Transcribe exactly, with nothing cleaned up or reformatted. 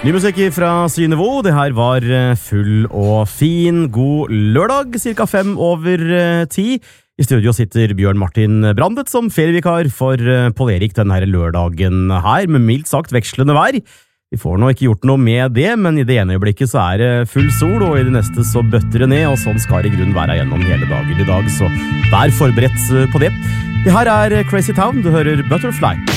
Ny musikk fra Synevo. Det her var full og fin. God lørdag, cirka fem over ti. I studio sitter Bjørn Martin Brandet som ferievikar for Pål Erik denne lørdagen her, med mildt sagt vekslende vær. Vi får nå ikke gjort noe med det, men i det ene øyeblikket så er det full sol, og i det neste så bøtter det ned, og sånn skal det i grunnen være gjennom hele dagen i dag, så vær forberedt på det. Det her er Crazy Town, du hører Butterfly.